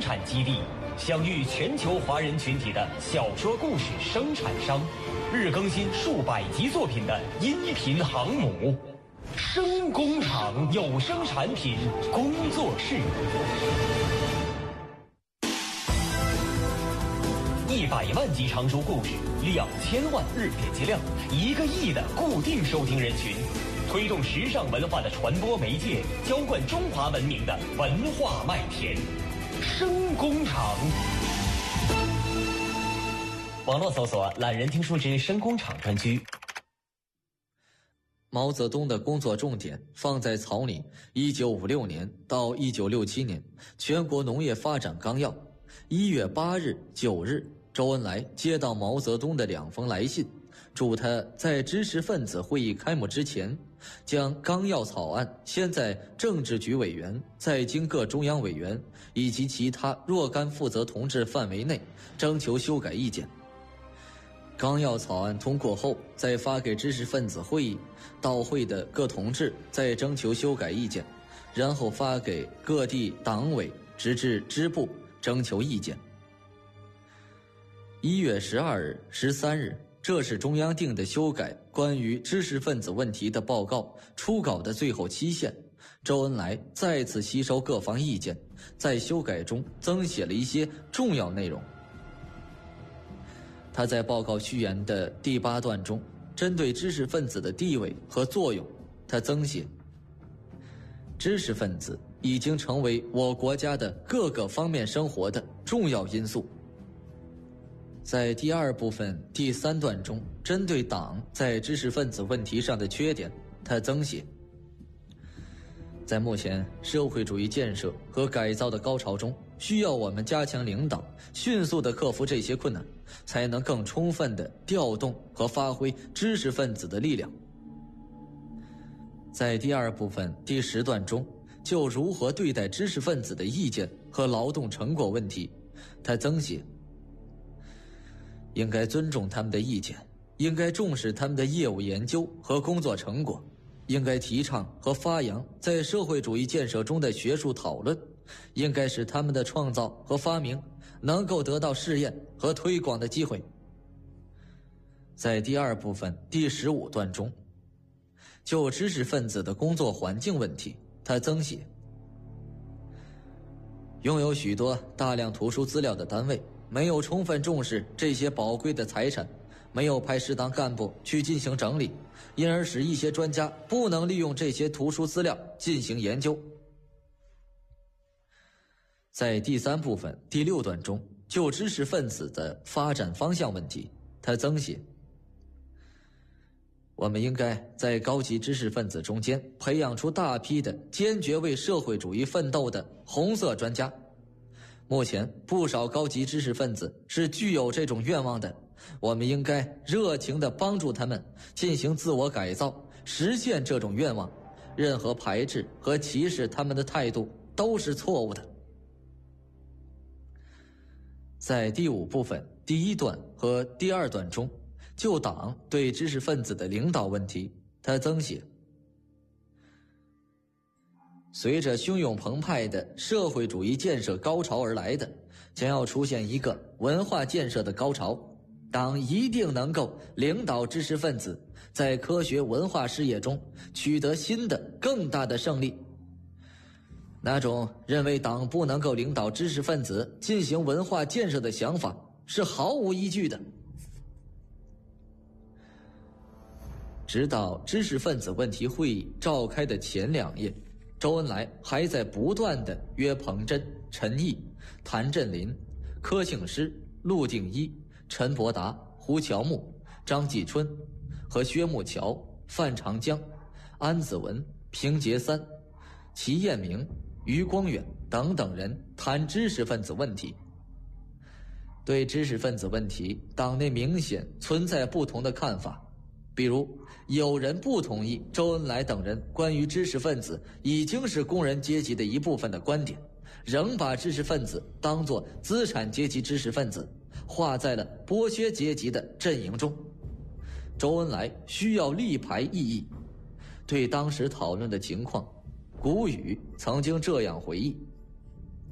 产基地，享誉全球华人群体的小说故事生产商，日更新数百集作品的音频航母，声工厂有声产品工作室，100万集长说故事，2000万日点击量，1个亿的固定收听人群，推动时尚文化的传播媒介，浇灌中华文明的文化麦田。声工厂，网络搜索懒人听书之声工厂专区。 毛泽东的工作重点放在草拟1956年到1967年全国农业发展纲要。1月8日、9日，周恩来接到毛泽东的2封来信，嘱他在知识分子会议开幕之前，将纲要草案先在政治局委员，再经各中央委员以及其他若干负责同志范围内征求修改意见。纲要草案通过后，再发给知识分子会议，到会的各同志再征求修改意见，然后发给各地党委直至支部征求意见。1月12日、13日，这是中央定的修改关于知识分子问题的报告初稿的最后期限。周恩来再次吸收各方意见，在修改中增写了一些重要内容。他在报告序言的第8段中，针对知识分子的地位和作用，他增写：知识分子已经成为我国家的各个方面生活的重要因素。在第2部分第3段中，针对党在知识分子问题上的缺点，他增写：在目前社会主义建设和改造的高潮中，需要我们加强领导，迅速地克服这些困难，才能更充分地调动和发挥知识分子的力量。在第2部分第10段中，就如何对待知识分子的意见和劳动成果问题，他增写：应该尊重他们的意见，应该重视他们的业务研究和工作成果，应该提倡和发扬在社会主义建设中的学术讨论，应该使他们的创造和发明能够得到试验和推广的机会。在第2部分第15段中，就知识分子的工作环境问题，他增写：拥有许多大量图书资料的单位没有充分重视这些宝贵的财产，没有派适当干部去进行整理，因而使一些专家不能利用这些图书资料进行研究。在第3部分第6段中，就知识分子的发展方向问题，他增写：我们应该在高级知识分子中间培养出大批的坚决为社会主义奋斗的红色专家。目前不少高级知识分子是具有这种愿望的，我们应该热情地帮助他们进行自我改造，实现这种愿望。任何排斥和歧视他们的态度都是错误的。在第5部分第1段和第2段中，就党对知识分子的领导问题，他增写：随着汹涌澎湃的社会主义建设高潮而来的，将要出现一个文化建设的高潮。党一定能够领导知识分子在科学文化事业中取得新的更大的胜利。那种认为党不能够领导知识分子进行文化建设的想法是毫无依据的。直到知识分子问题会议召开的前2夜，周恩来还在不断地约彭真、陈毅、谭震林、柯庆施、陆定一、陈伯达、胡乔木、张继春和薛木桥、范长江、安子文、平杰三、齐彦明、余光远等等人谈知识分子问题。对知识分子问题，党内明显存在不同的看法。比如，有人不同意周恩来等人关于知识分子已经是工人阶级的一部分的观点，仍把知识分子当作资产阶级知识分子，划在了剥削阶级的阵营中。周恩来需要力排异议。对当时讨论的情况，谷雨曾经这样回忆：